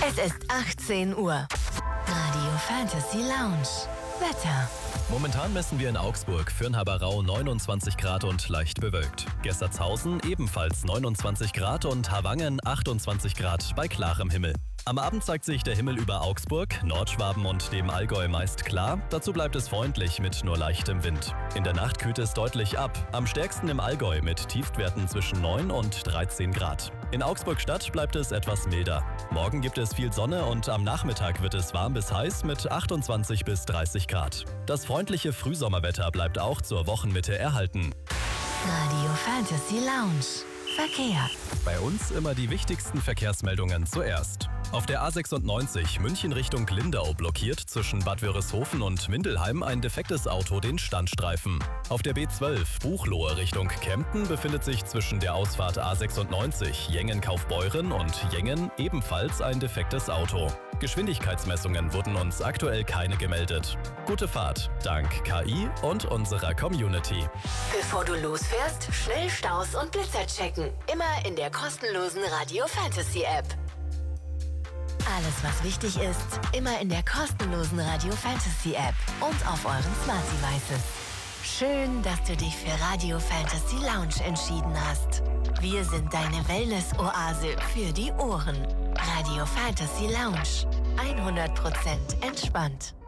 Es ist 18 Uhr. Radio Fantasy Lounge. Wetter. Momentan messen wir in Augsburg, Fürnhaber-Rau 29 Grad und leicht bewölkt. Gessertshausen ebenfalls 29 Grad und Havangen 28 Grad bei klarem Himmel. Am Abend zeigt sich der Himmel über Augsburg, Nordschwaben und dem Allgäu meist klar. Dazu bleibt es freundlich mit nur leichtem Wind. In der Nacht kühlt es deutlich ab. Am stärksten im Allgäu mit Tiefstwerten zwischen 9 und 13 Grad. In Augsburg-Stadt bleibt es etwas milder. Morgen gibt es viel Sonne und am Nachmittag wird es warm bis heiß mit 28 bis 30 Grad. Das freundliche Frühsommerwetter bleibt auch zur Wochenmitte erhalten. Radio Fantasy Lounge. Verkehr. Bei uns immer die wichtigsten Verkehrsmeldungen zuerst. Auf der A96 München Richtung Lindau blockiert zwischen Bad Wörishofen und Mindelheim ein defektes Auto den Standstreifen. Auf der B12 Buchloe Richtung Kempten befindet sich zwischen der Ausfahrt A96 Jengen-Kaufbeuren und Jengen ebenfalls ein defektes Auto. Geschwindigkeitsmessungen wurden uns aktuell keine gemeldet. Gute Fahrt, dank KI und unserer Community. Bevor du losfährst, schnell Staus und Blitzer checken. Immer in der kostenlosen Radio Fantasy App. Alles, was wichtig ist, immer in der kostenlosen Radio Fantasy App und auf euren Smart Devices. Schön, dass du dich für Radio Fantasy Lounge entschieden hast. Wir sind deine Wellness-Oase für die Ohren. Radio Fantasy Lounge. 100% entspannt.